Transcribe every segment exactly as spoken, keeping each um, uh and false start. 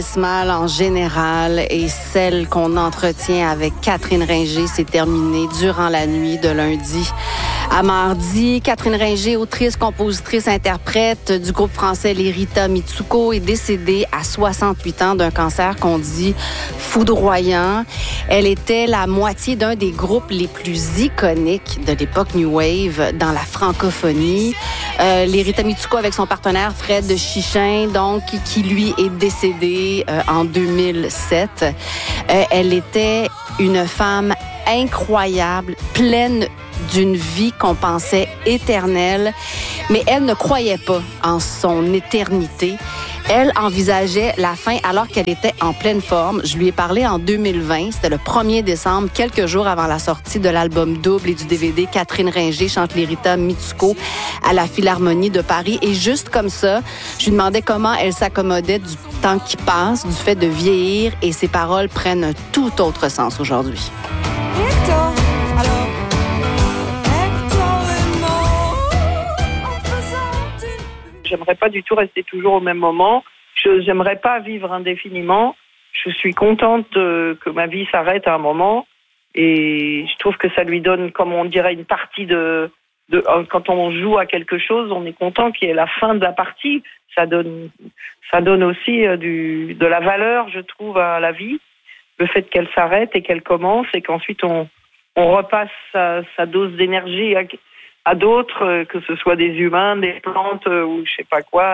Mal en général et celle qu'on entretient avec Catherine Ringer s'est terminée durant la nuit de lundi à mardi. Catherine Ringer, autrice, compositrice, interprète du groupe français Les Rita Mitsuko, est décédée à soixante-huit ans d'un cancer qu'on dit foudroyant. Elle était la moitié d'un des groupes les plus iconiques de l'époque New Wave dans la francophonie. Euh, Les Rita Mitsuko avec son partenaire Fred Chichin, donc, qui lui est décédé euh, en deux mille sept. Euh, elle était une femme incroyable, pleine d'une vie qu'on pensait éternelle, mais elle ne croyait pas en son éternité. Elle envisageait la fin alors qu'elle était en pleine forme. Je lui ai parlé en deux mille vingt, c'était le premier décembre, quelques jours avant la sortie de l'album double et du D V D Catherine Ringer chante les Rita Mitsuko à la Philharmonie de Paris. Et juste comme ça, je lui demandais comment elle s'accommodait du temps qui passe, du fait de vieillir, et ses paroles prennent un tout autre sens aujourd'hui. Hector, alors Hector est mort en faisant une... J'aimerais pas du tout rester toujours au même moment. Je j'aimerais pas vivre indéfiniment. Je suis contente de, que ma vie s'arrête à un moment, et je trouve que ça lui donne, comme on dirait, une partie de, de quand on joue à quelque chose, on est content qu'il y ait la fin de la partie. Ça donne, ça donne aussi euh, du, de la valeur, je trouve, à la vie. Le fait qu'elle s'arrête et qu'elle commence, et qu'ensuite on, on repasse sa, sa dose d'énergie à, à d'autres, euh, que ce soit des humains, des plantes euh, ou je sais pas quoi.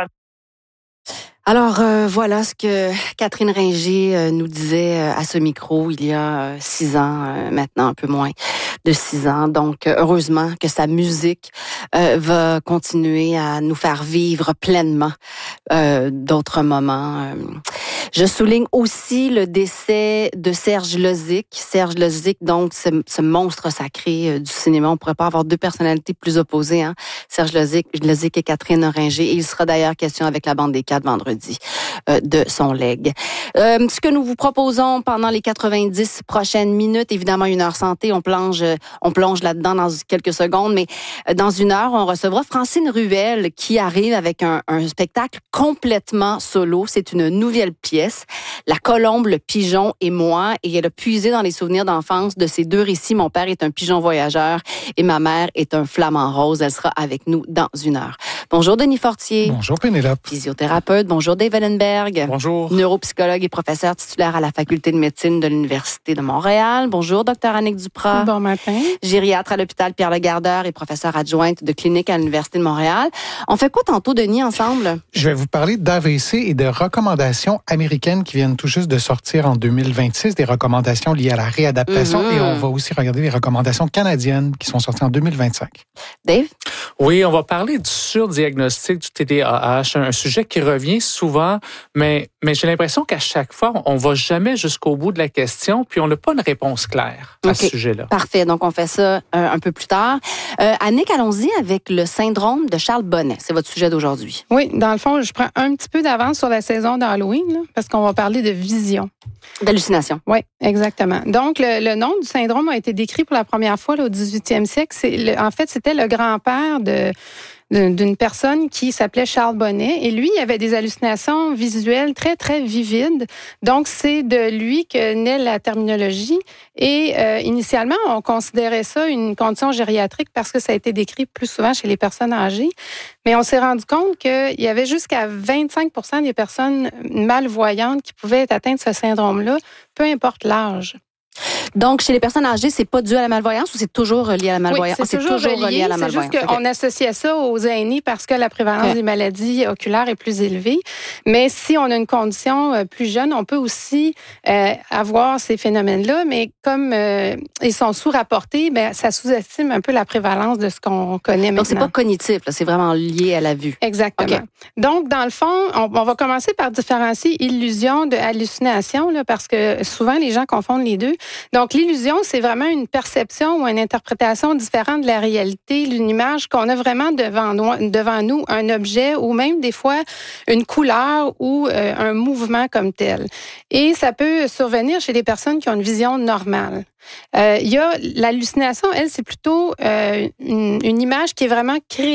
Alors, euh, voilà ce que Catherine Ringer euh, nous disait euh, à ce micro il y a euh, six ans, euh, maintenant un peu moins de six ans. Donc, euh, heureusement que sa musique euh, va continuer à nous faire vivre pleinement euh, d'autres moments. Euh. Je souligne aussi le décès de Serge Lozic. Serge Lozic, donc, ce, ce monstre sacré euh, du cinéma. On pourrait pas avoir deux personnalités plus opposées, hein. Serge Lozic, Lozic et Catherine Ringer. Et il sera d'ailleurs question avec la bande des quatre vendredi euh, de son legs. Euh, ce que nous vous proposons pendant les quatre-vingt-dix prochaines minutes, évidemment une heure santé, on plonge, on plonge là-dedans dans quelques secondes, mais dans une heure, on recevra Francine Ruel qui arrive avec un, un spectacle complètement solo. C'est une nouvelle pièce, La colombe, le pigeon et moi, et elle a puisé dans les souvenirs d'enfance de ces deux récits. Mon père est un pigeon voyageur et ma mère est un flamant rose. Elle sera avec nous dans une heure. Bonjour Denis Fortier. Bonjour Pénélope. Physiothérapeute. Bonjour Dave Ellenberg. Bonjour. Neuropsychologue et professeur titulaire à la Faculté de médecine de l'Université de Montréal. Bonjour Docteur Annick Duprat. Bon matin. Gériatre à l'hôpital Pierre-Legardeur et professeure adjointe de clinique à l'Université de Montréal. On fait quoi tantôt, Denis, ensemble? Je vais vous parler d'A V C et de recommandations américaines qui viennent tout juste de sortir en deux mille vingt-six, des recommandations liées à la réadaptation, mm-hmm. et on va aussi regarder les recommandations canadiennes qui sont sorties en deux mille vingt-cinq. Dave? Oui, on va parler du surdiagnostic du T D A H, un sujet qui revient souvent, mais, mais j'ai l'impression qu'à chaque fois, on ne va jamais jusqu'au bout de la question, puis on n'a pas une réponse claire à okay. ce sujet-là. Parfait, donc on fait ça euh, un peu plus tard. Euh, Annick, allons-y avec le syndrome de Charles Bonnet. C'est votre sujet d'aujourd'hui. Oui, dans le fond, je prends un petit peu d'avance sur la saison d'Halloween, là, parce qu'on va parler de vision. D'hallucination. Oui, exactement. Donc, le, le nom du syndrome a été décrit pour la première fois là, au dix-huitième siècle. C'est le, en fait, c'était le grand-père de... d'une personne qui s'appelait Charles Bonnet. Et lui, il avait des hallucinations visuelles très, très vivides. Donc, c'est de lui que naît la terminologie. Et euh, initialement, on considérait ça une condition gériatrique parce que ça a été décrit plus souvent chez les personnes âgées. Mais on s'est rendu compte qu'il y avait jusqu'à vingt-cinq pour cent des personnes malvoyantes qui pouvaient être atteintes de ce syndrome-là, peu importe l'âge. Donc, chez les personnes âgées, c'est pas dû à la malvoyance ou c'est toujours relié à la malvoyance? Oui, c'est, toujours, c'est toujours relié, relié à la malvoyance. C'est juste qu'on okay. associait ça aux aînés parce que la prévalence okay. des maladies oculaires est plus élevée. Mais si on a une condition plus jeune, on peut aussi euh, avoir ces phénomènes-là. Mais comme euh, ils sont sous-rapportés, ben, ça sous-estime un peu la prévalence de ce qu'on connaît maintenant. Donc, c'est pas cognitif, là, c'est vraiment lié à la vue. Exactement. Okay. Donc, dans le fond, on, on va commencer par différencier illusion de hallucination, là, parce que souvent, les gens confondent les deux. Donc, l'illusion, c'est vraiment une perception ou une interprétation différente de la réalité, d'une image qu'on a vraiment devant nous, devant nous, un objet ou même des fois une couleur ou euh, un mouvement comme tel. Et ça peut survenir chez des personnes qui ont une vision normale. Euh, il y a l'hallucination, elle, c'est plutôt euh, une, une image qui est vraiment créée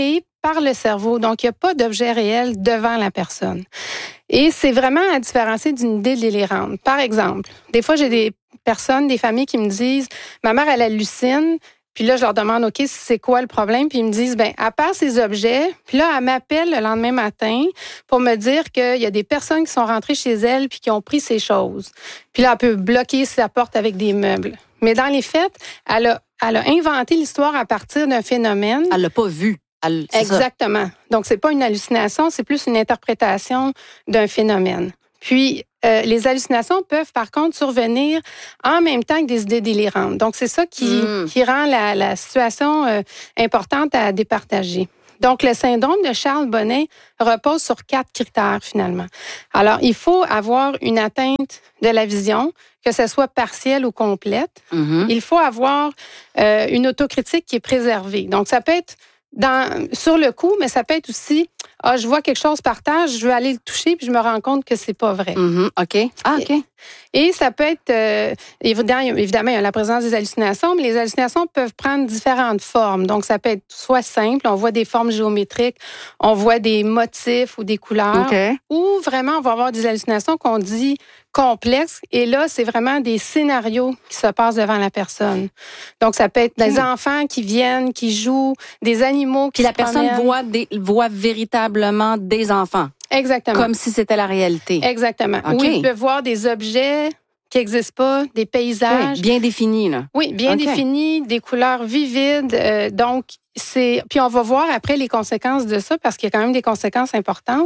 par le cerveau. Donc, il n'y a pas d'objet réel devant la personne. Et c'est vraiment à différencier d'une idée délirante. Par exemple, des fois, j'ai des personnes, des familles qui me disent « Ma mère, elle hallucine. » Puis là, je leur demande, OK, c'est quoi le problème? Puis ils me disent, ben, à part ces objets, puis là, elle m'appelle le lendemain matin pour me dire qu'il y a des personnes qui sont rentrées chez elle puis qui ont pris ces choses. Puis là, elle peut bloquer sa porte avec des meubles. Mais dans les faits, elle a, elle a inventé l'histoire à partir d'un phénomène. Elle l'a pas vu. Elle, Exactement. Ça. Donc, c'est pas une hallucination, c'est plus une interprétation d'un phénomène. Puis, euh, les hallucinations peuvent, par contre, survenir en même temps que des idées délirantes. Donc, c'est ça qui, mmh. qui rend la, la situation euh, importante à départager. Donc, le syndrome de Charles Bonnet repose sur quatre critères, finalement. Alors, il faut avoir une atteinte de la vision, que ce soit partielle ou complète. Mmh. Il faut avoir euh, une autocritique qui est préservée. Donc, ça peut être dans, sur le coup, mais ça peut être aussi, ah, je vois quelque chose par terre, je veux aller le toucher, puis je me rends compte que c'est pas vrai. Mm-hmm. OK. Ah, OK. Et, et ça peut être, euh, évidemment, évidemment, il y a la présence des hallucinations, mais les hallucinations peuvent prendre différentes formes. Donc, ça peut être soit simple, on voit des formes géométriques, on voit des motifs ou des couleurs, okay. ou vraiment, on va avoir des hallucinations qu'on dit complexes. Et là, c'est vraiment des scénarios qui se passent devant la personne. Donc, ça peut être des mmh. enfants qui viennent, qui jouent, des animaux qui Puis la se personne promènent. voit, des, voit véritablement des enfants. Exactement. Comme si c'était la réalité. Exactement. Okay. Oui, il peut voir des objets qui n'existent pas, des paysages. Oui, bien définis, là. Oui, bien okay. définis, des couleurs vivides. Euh, donc, c'est. Puis on va voir après les conséquences de ça parce qu'il y a quand même des conséquences importantes.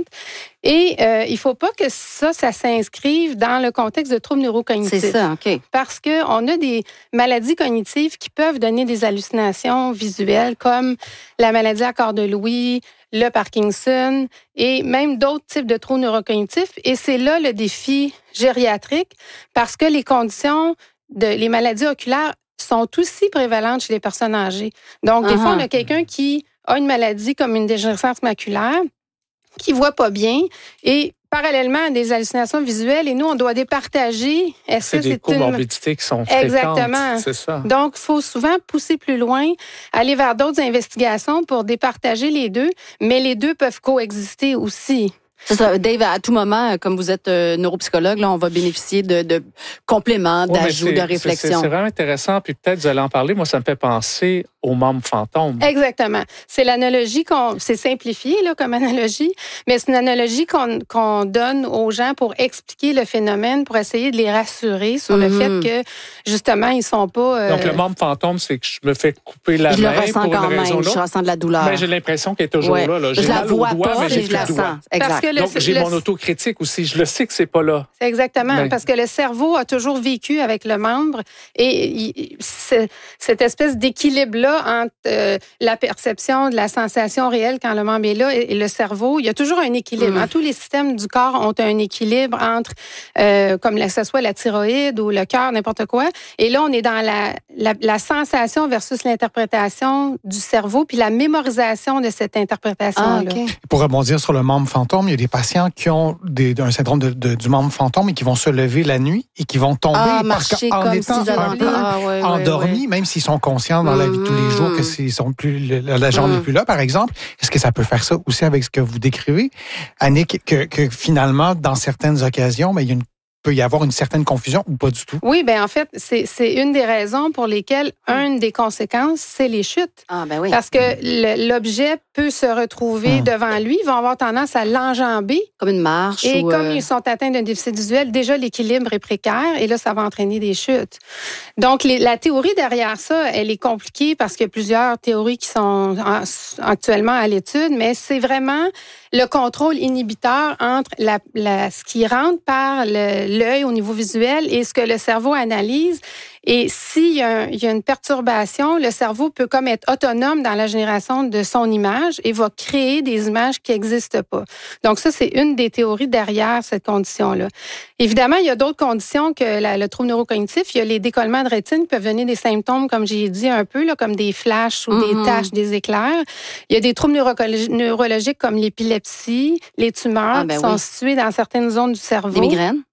Et euh, il ne faut pas que ça, ça s'inscrive dans le contexte de troubles neurocognitifs. C'est ça, OK. Parce qu'on a des maladies cognitives qui peuvent donner des hallucinations visuelles comme la maladie à corps de Lewy, le Parkinson et même d'autres types de troubles neurocognitifs. Et c'est là le défi gériatrique parce que les conditions de les maladies oculaires sont aussi prévalentes chez les personnes âgées. Donc, des uh-huh. fois, on a quelqu'un qui a une maladie comme une dégénérescence maculaire, qui voit pas bien et parallèlement à des hallucinations visuelles, et nous, on doit départager. Est-ce c'est que des c'est comorbidités une... qui sont fréquentes. Exactement. C'est ça. Donc, il faut souvent pousser plus loin, aller vers d'autres investigations pour départager les deux, mais les deux peuvent coexister aussi. C'est ça, Dave, à tout moment, comme vous êtes euh, neuropsychologue, là, on va bénéficier de, de compléments, ouais, d'ajouts, de réflexions. C'est, c'est vraiment intéressant, puis peut-être vous allez en parler. Moi, ça me fait penser aux membres fantômes. Exactement. C'est l'analogie qu'on... C'est simplifié là, comme analogie, mais c'est une analogie qu'on, qu'on donne aux gens pour expliquer le phénomène, pour essayer de les rassurer sur mm-hmm. le fait que, justement, ils sont pas... Euh... Donc, le membre fantôme, c'est que je me fais couper la je main le ressens pour quand une raison même, là. Je ressens de la douleur. Ben, j'ai l'impression qu'elle est toujours ouais. là, là. J'ai je la mal vois au doigt, pas, mais j'ai je la plus de sens. Exact. Parce que le, Donc, j'ai le... mon autocritique aussi. Je le sais que c'est pas là. C'est exactement, mais... parce que le cerveau a toujours vécu avec le membre et il, cette espèce d'équilibre-là entre euh, la perception de la sensation réelle quand le membre est là et, et le cerveau, il y a toujours un équilibre. Mm. Hein, tous les systèmes du corps ont un équilibre entre, euh, comme que ce soit la thyroïde ou le cœur, n'importe quoi. Et là, on est dans la, la, la sensation versus l'interprétation du cerveau puis la mémorisation de cette interprétation-là. Ah, okay. Pour rebondir sur le membre fantôme, il y a des patients qui ont des, un syndrome de, de, du membre fantôme et qui vont se lever la nuit et qui vont tomber ah, parce qu'en comme étant si un peu ah, ouais, endormis, ouais. même s'ils sont conscients dans mmh. la vie de tous les jours que s'ils sont plus, la, la jambe n'est mmh. plus là, par exemple. Est-ce que ça peut faire ça aussi avec ce que vous décrivez, Annick, que, que finalement, dans certaines occasions, ben, il y a une peut y avoir une certaine confusion ou pas du tout? Oui, bien en fait, c'est, c'est une des raisons pour lesquelles une des conséquences, c'est les chutes. Ah, ben oui. Parce que le, l'objet peut se retrouver hum. devant lui, ils vont avoir tendance à l'enjamber. Comme une marche. Et ou comme euh... ils sont atteints d'un déficit visuel, déjà l'équilibre est précaire et là, ça va entraîner des chutes. Donc, les, la théorie derrière ça, elle est compliquée parce qu'il y a plusieurs théories qui sont en, actuellement à l'étude, mais c'est vraiment le contrôle inhibiteur entre la, la, ce qui rentre par le, l'œil au niveau visuel et ce que le cerveau analyse. Et s'il y a, un, il y a une perturbation, le cerveau peut comme être autonome dans la génération de son image et va créer des images qui n'existent pas. Donc ça, c'est une des théories derrière cette condition-là. Évidemment, il y a d'autres conditions que la, le trouble neurocognitif. Il y a les décollements de rétine qui peuvent donner des symptômes, comme j'ai dit un peu, là, comme des flashs ou mm-hmm. des taches, des éclairs. Il y a des troubles neurologiques, neurologiques comme l'épilepsie, les tumeurs ah, ben qui oui. sont situées dans certaines zones du cerveau. Des migraines?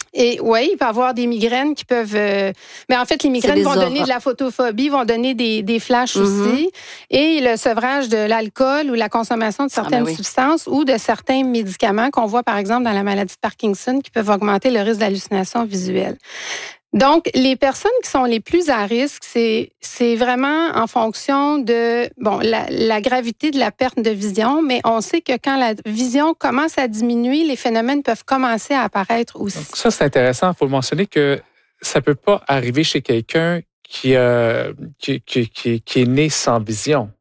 Et oui, il peut y avoir des migraines qui peuvent... Euh, mais en fait, les migraines vont donner de la photophobie, vont donner des, des flashs mm-hmm. aussi. Et le sevrage de l'alcool ou la consommation de certaines ah ben oui. substances ou de certains médicaments qu'on voit, par exemple, dans la maladie de Parkinson qui peuvent augmenter le risque d'hallucination visuelle. Donc, les personnes qui sont les plus à risque, c'est, c'est vraiment en fonction de bon la, la gravité de la perte de vision, mais on sait que quand la vision commence à diminuer, les phénomènes peuvent commencer à apparaître aussi. Donc ça, c'est intéressant. Il faut le mentionner que ça peut pas arriver chez quelqu'un qui, euh, qui, qui, qui, qui est né sans vision.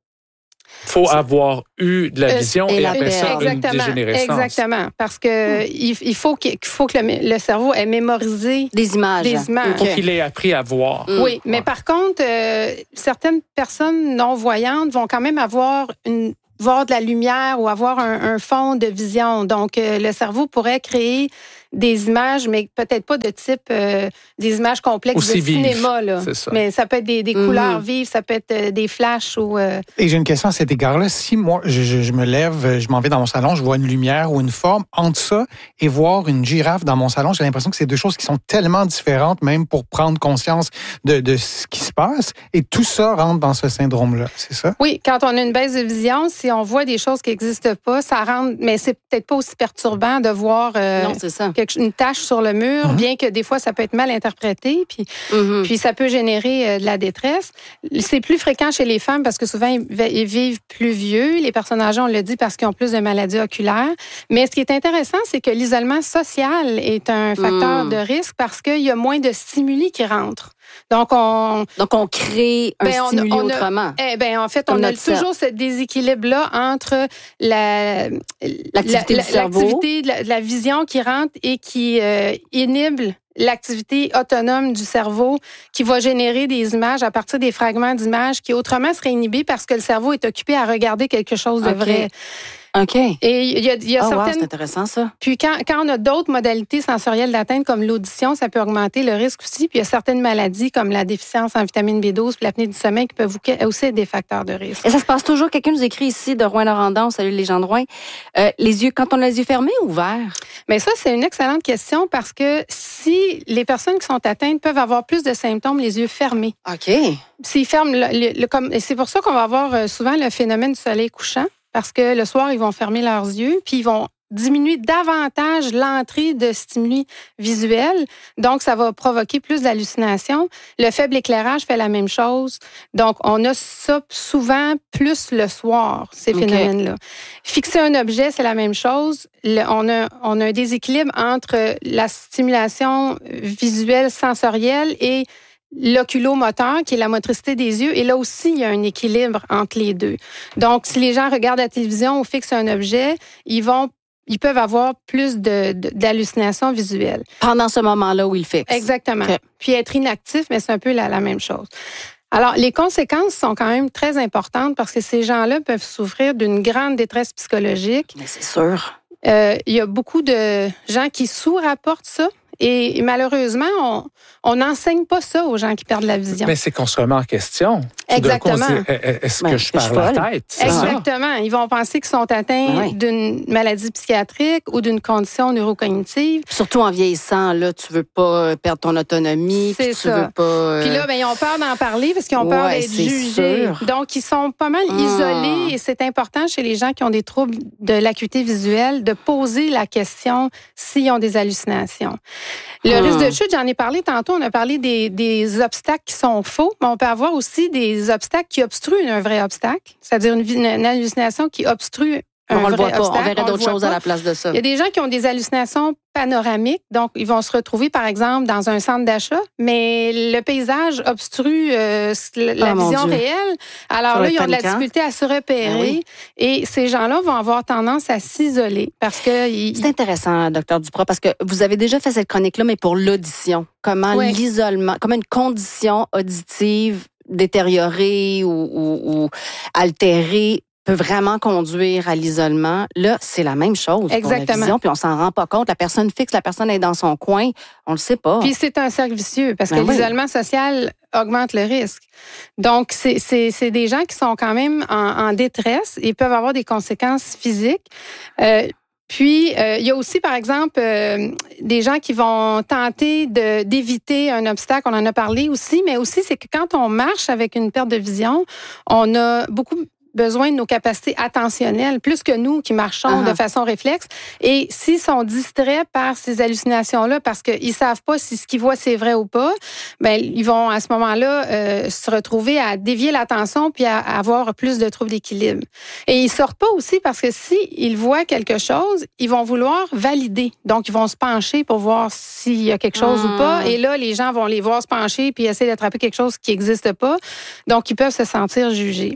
Il faut avoir eu de la vision euh, et, et après ça, une dégénérescence. Exactement, parce que mm. il faut, qu'il faut que le, le cerveau ait mémorisé des images. Des images. Il faut qu'il ait appris à voir. Mm. Oui, mais ouais. par contre, euh, certaines personnes non-voyantes vont quand même avoir une voir de la lumière ou avoir un, un fond de vision. Donc, euh, le cerveau pourrait créer des images, mais peut-être pas de type euh, des images complexes aussi de cinéma. Là. C'est ça. Mais ça peut être des, des mm-hmm. couleurs vives, ça peut être euh, des flashs ou... Euh... Et j'ai une question à cet égard-là. Si moi, je, je, je me lève, je m'en vais dans mon salon, je vois une lumière ou une forme, entre ça et voir une girafe dans mon salon, j'ai l'impression que c'est deux choses qui sont tellement différentes, même pour prendre conscience de, de ce qui se passe. Et tout ça rentre dans ce syndrome-là, c'est ça? Oui, quand on a une baisse de vision, si on voit des choses qui n'existent pas, ça rentre... Mais c'est peut-être pas aussi perturbant de voir... Euh, non, c'est ça. une tache sur le mur, mm-hmm. bien que des fois, ça peut être mal interprété, puis, mm-hmm. puis ça peut générer euh, de la détresse. C'est plus fréquent chez les femmes parce que souvent, ils, ils vivent plus vieux. Les personnes âgées, on le dit, parce qu'ils ont plus de maladies oculaires. Mais ce qui est intéressant, c'est que l'isolement social est un facteur mm. de risque parce qu'il y a moins de stimuli qui rentrent. Donc, on... Donc, on crée un ben, stimuli on a, on a, autrement. Eh bien, en fait, Comme on a toujours ce déséquilibre-là entre la, l'activité, la, du cerveau. l'activité de, la, de la vision qui rentre et qui euh, inhibe l'activité autonome du cerveau qui va générer des images à partir des fragments d'images qui autrement seraient inhibés parce que le cerveau est occupé à regarder quelque chose de okay. vrai. OK. Et il y a, il y a oh, certaines... wow, c'est intéressant, ça. Puis quand, quand on a d'autres modalités sensorielles d'atteinte, comme l'audition, ça peut augmenter le risque aussi. Puis il y a certaines maladies, comme la déficience en vitamine B douze puis l'apnée du sommeil, qui peuvent aussi être des facteurs de risque. Et ça se passe toujours, quelqu'un nous écrit ici de Rouyn-Noranda, salut les gens de Rouyn, euh, les yeux, quand on a les yeux fermés ou ouverts? Bien ça, c'est une excellente question parce que si les personnes qui sont atteintes peuvent avoir plus de symptômes les yeux fermés. OK. S'ils ferment, le, le, le, comme, et c'est pour ça qu'on va avoir souvent le phénomène du soleil couchant. Parce que le soir, ils vont fermer leurs yeux, puis ils vont diminuer davantage l'entrée de stimuli visuels. Donc, ça va provoquer plus d'hallucinations. Le faible éclairage fait la même chose. Donc, on a ça souvent plus le soir, ces okay. phénomènes-là. Fixer un objet, c'est la même chose. Le, on, a, on a un déséquilibre entre la stimulation visuelle sensorielle et l'oculomoteur, qui est la motricité des yeux. Et là aussi, il y a un équilibre entre les deux. Donc, si les gens regardent la télévision ou fixent un objet, ils vont ils peuvent avoir plus de, de, d'hallucinations visuelles. Pendant ce moment-là où ils fixent. Exactement. Okay. Puis être inactif, mais c'est un peu la, la même chose. Alors, les conséquences sont quand même très importantes parce que ces gens-là peuvent souffrir d'une grande détresse psychologique. Mais c'est sûr. Euh, il y a beaucoup de gens qui sous-rapportent ça. Et malheureusement, on n'enseigne pas ça aux gens qui perdent la vision. Mais c'est qu'on se remet en question. Exactement. Tout d'un coup, on se dit, est-ce ben, que je perds la tête? C'est Exactement. Ça? Ils vont penser qu'ils sont atteints oui. d'une maladie psychiatrique ou d'une condition neurocognitive. Surtout en vieillissant, là, tu veux pas perdre ton autonomie. C'est puis ça. Tu veux pas, euh... Puis là, ben, ils ont peur d'en parler parce qu'ils ont peur ouais, d'être jugés. Sûr. Donc, ils sont pas mal hum. isolés et c'est important chez les gens qui ont des troubles de l'acuité visuelle de poser la question s'ils ont des hallucinations. Le hum. risque de chute, j'en ai parlé tantôt, on a parlé des, des obstacles qui sont faux, mais on peut avoir aussi des obstacles qui obstruent un vrai obstacle, c'est-à-dire une, une hallucination qui obstrue un on vrai le voit pas. obstacle. On verrait d'autres choses pas. À la place de ça. Il y a des gens qui ont des hallucinations panoramiques, donc ils vont se retrouver, par exemple, dans un centre d'achat, mais le paysage obstrue euh, la oh, vision réelle. Alors là, ils ont de la difficulté à se repérer ah, oui. et ces gens-là vont avoir tendance à s'isoler parce que... Ils... C'est intéressant, docteur Duprat, parce que vous avez déjà fait cette chronique-là, mais pour l'audition. Comment oui. l'isolement, comment une condition auditive détériorée ou, ou, ou altérée peut vraiment conduire à l'isolement. Là, c'est la même chose Exactement. Pour la vision, puis on s'en rend pas compte. La personne fixe, la personne est dans son coin, on le sait pas. Puis c'est un cercle vicieux, parce ben que oui. l'isolement social augmente le risque. Donc, c'est, c'est, c'est des gens qui sont quand même en, en détresse et peuvent avoir des conséquences physiques. Euh, Puis, euh, il y a aussi, par exemple, euh, des gens qui vont tenter de, d'éviter un obstacle. On en a parlé aussi, mais aussi, c'est que quand on marche avec une perte de vision, on a beaucoup besoin de nos capacités attentionnelles, plus que nous qui marchons uh-huh. de façon réflexe. Et s'ils sont distraits par ces hallucinations-là, parce qu'ils savent pas si ce qu'ils voient, c'est vrai ou pas, ben ils vont, à ce moment-là, euh, se retrouver à dévier l'attention puis à, à avoir plus de troubles d'équilibre. Et ils sortent pas aussi parce que s'ils voient quelque chose, ils vont vouloir valider. Donc, ils vont se pencher pour voir s'il y a quelque chose mmh. ou pas. Et là, les gens vont les voir se pencher puis essayer d'attraper quelque chose qui n'existe pas. Donc, ils peuvent se sentir jugés.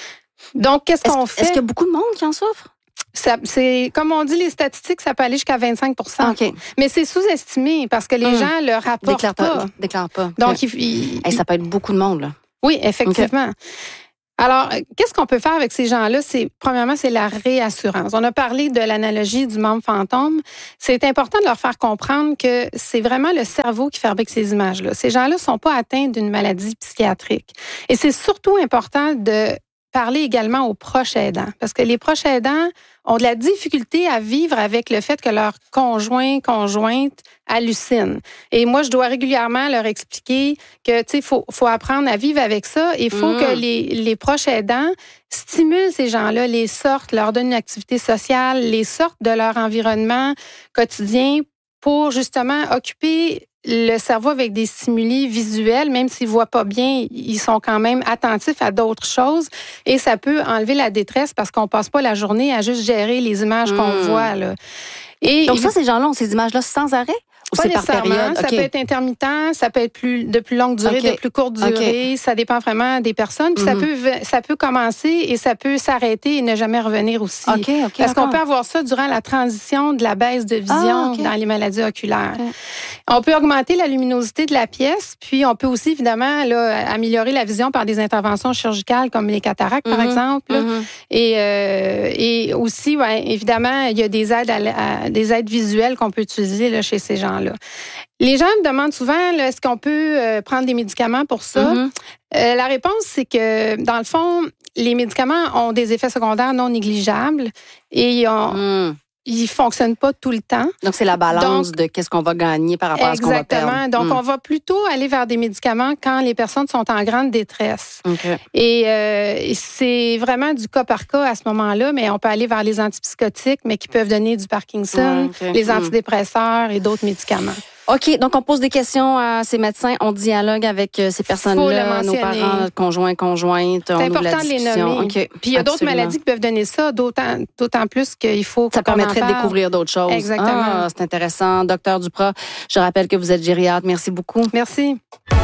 Donc, qu'est-ce est-ce, qu'on fait? Est-ce qu'il y a beaucoup de monde qui en souffre? Ça, c'est, comme on dit, les statistiques, ça peut aller jusqu'à vingt-cinq pour cent. Okay. Mais c'est sous-estimé parce que les mmh. gens le rapportent déclare pas. Déclarent pas. Donc, okay. il, il, hey, ça peut être beaucoup de monde, là. Oui, effectivement. Okay. Alors, qu'est-ce qu'on peut faire avec ces gens-là? C'est, premièrement, c'est la réassurance. On a parlé de l'analogie du membre fantôme. C'est important de leur faire comprendre que c'est vraiment le cerveau qui fabrique ces images-là. Ces gens-là ne sont pas atteints d'une maladie psychiatrique. Et c'est surtout important de parler également aux proches aidants, parce que les proches aidants ont de la difficulté à vivre avec le fait que leur conjoint, conjointe hallucine. Et moi, je dois régulièrement leur expliquer que, tu sais, faut, faut apprendre à vivre avec ça et il faut mmh. que les, les proches aidants stimulent ces gens-là, les sortent, leur donnent une activité sociale, les sortent de leur environnement quotidien pour justement occuper le cerveau avec des stimuli visuels, même s'ils ne voient pas bien, ils sont quand même attentifs à d'autres choses et ça peut enlever la détresse parce qu'on ne passe pas la journée à juste gérer les images mmh. qu'on voit. Là. Et donc ça, ces gens-là ont ces images-là sans arrêt? Ou pas c'est par nécessairement. période? Ça okay. peut être intermittent, ça peut être plus, de plus longue durée, okay. de plus courte durée. Okay. Ça dépend vraiment des personnes. Puis mm-hmm. ça peut, ça peut commencer et ça peut s'arrêter et ne jamais revenir aussi. Okay, okay, Parce d'accord. qu'on peut avoir ça durant la transition de la baisse de vision ah, okay. dans les maladies oculaires. Okay. On peut augmenter la luminosité de la pièce, puis on peut aussi, évidemment, là, améliorer la vision par des interventions chirurgicales comme les cataractes, mm-hmm. par exemple. Mm-hmm. Et, euh, et aussi, ouais, évidemment, il y a des aides, à, à, des aides visuelles qu'on peut utiliser là, chez ces gens-là. Les gens me demandent souvent, là, est-ce qu'on peut euh, prendre des médicaments pour ça? Mm-hmm. Euh, la réponse, c'est que, dans le fond, les médicaments ont des effets secondaires non négligeables et ils ont... Mm. Ils ne fonctionnent pas tout le temps. Donc, c'est la balance Donc, de qu'est-ce qu'on va gagner par rapport à ce qu'on va perdre. Exactement. Donc, mm. on va plutôt aller vers des médicaments quand les personnes sont en grande détresse. Okay. Et euh, c'est vraiment du cas par cas à ce moment-là, mais on peut aller vers les antipsychotiques, mais qui peuvent donner du Parkinson, mm, okay. les antidépresseurs et d'autres médicaments. OK, donc on pose des questions à ces médecins, on dialogue avec ces personnes-là, nos parents, notre conjoint, conjointe, c'est on important ouvre la de les discussion. nommer. Okay. Puis il y a d'autres maladies qui peuvent donner ça, d'autant, d'autant plus qu'il faut ça qu'on permettrait en de parle. découvrir d'autres choses. Exactement. Ah, c'est intéressant. Docteur Duprat, je rappelle que vous êtes gériatre. Merci beaucoup. Merci.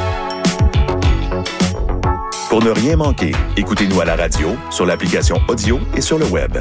Pour ne rien manquer, écoutez-nous à la radio, sur l'application audio et sur le web.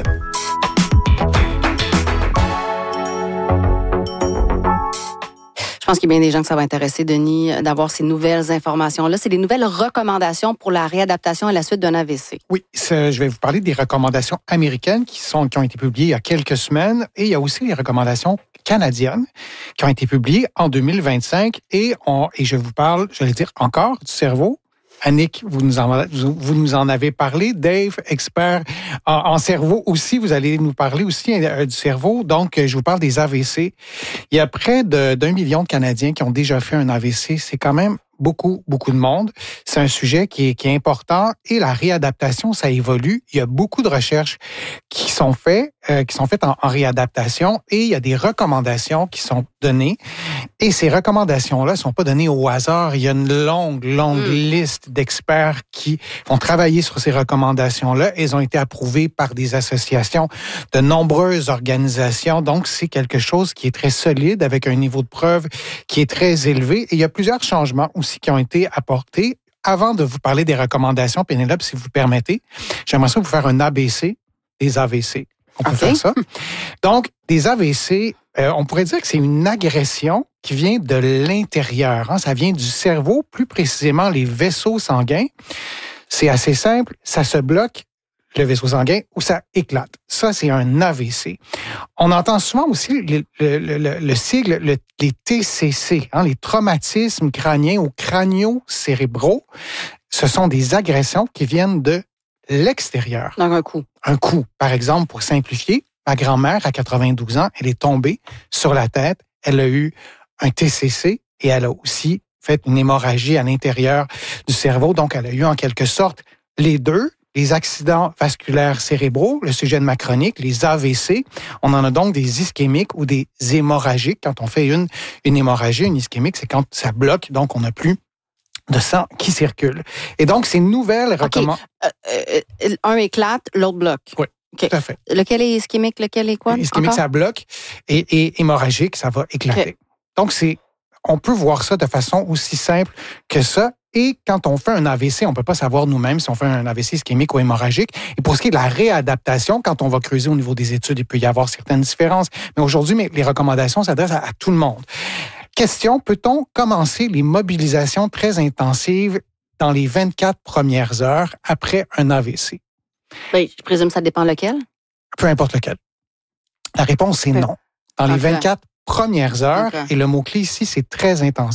Je pense qu'il y a bien des gens que ça va intéresser, Denis, d'avoir ces nouvelles informations-là. C'est des nouvelles recommandations pour la réadaptation à la suite d'un A V C. Oui, je vais vous parler des recommandations américaines qui, sont, qui ont été publiées il y a quelques semaines. Et il y a aussi les recommandations canadiennes qui ont été publiées en deux mille vingt-cinq. Et, on, et je vous parle, je vais dire encore, du cerveau. Annick, vous nous, en, vous nous en avez parlé. Dave, expert en, en cerveau aussi, vous allez nous parler aussi euh, du cerveau. Donc, je vous parle des A V C. Il y a près de, d'un million de Canadiens qui ont déjà fait un A V C. C'est quand même beaucoup, beaucoup de monde. C'est un sujet qui est, qui est important et la réadaptation, ça évolue. Il y a beaucoup de recherches qui sont faites, euh, qui sont faites en, en réadaptation et il y a des recommandations qui sont données. Et ces recommandations-là ne sont pas données au hasard. Il y a une longue, longue mmh. liste d'experts qui vont travailler sur ces recommandations-là. Elles ont été approuvées par des associations, de nombreuses organisations. Donc, c'est quelque chose qui est très solide avec un niveau de preuve qui est très élevé. Et il y a plusieurs changements aussi qui ont été apportés. Avant de vous parler des recommandations, Pénélope, si vous permettez, j'aimerais ça vous faire un A B C des A V C. On peut okay. faire ça. Donc, des A V C, euh, on pourrait dire que c'est une agression qui vient de l'intérieur. Hein? Ça vient du cerveau, plus précisément les vaisseaux sanguins. C'est assez simple, ça se bloque, le vaisseau sanguin, ou ça éclate. Ça, c'est un A V C. On entend souvent aussi le, le, le, le sigle, le, les T C C, hein, les traumatismes crâniens ou crânio-cérébraux. Ce sont des agressions qui viennent de l'extérieur. Donc un coup. Un coup. Par exemple, pour simplifier, Ma grand-mère, à quatre-vingt-douze ans, elle est tombée sur la tête. Elle a eu un T C C et elle a aussi fait une hémorragie à l'intérieur du cerveau. Donc, elle a eu en quelque sorte les deux, les accidents vasculaires cérébraux, le sujet de ma chronique, les A V C. On en a donc des ischémiques ou des hémorragiques. Quand on fait une, une hémorragie, une ischémique, c'est quand ça bloque, donc on n'a plus de sang qui circule. Et donc, ces nouvelles recommandations... Euh, euh, un éclate, l'autre bloque. Oui. Okay. Tout à fait. Lequel est ischémique, lequel est quoi? Ischémique, Encore? ça bloque et, et hémorragique, ça va éclater. Okay. Donc, c'est, on peut voir ça de façon aussi simple que ça. Et quand on fait un A V C, on ne peut pas savoir nous-mêmes si on fait un A V C ischémique ou hémorragique. Et pour ce qui est de la réadaptation, quand on va creuser au niveau des études, il peut y avoir certaines différences. Mais aujourd'hui, les recommandations s'adressent à, à tout le monde. Question, peut-on commencer les mobilisations très intensives dans les vingt-quatre premières heures après un A V C? Ben, je présume que ça dépend lequel? Peu importe lequel. La réponse, c'est non. Dans les vingt-quatre premières heures, okay. Et le mot-clé ici, c'est très intensif.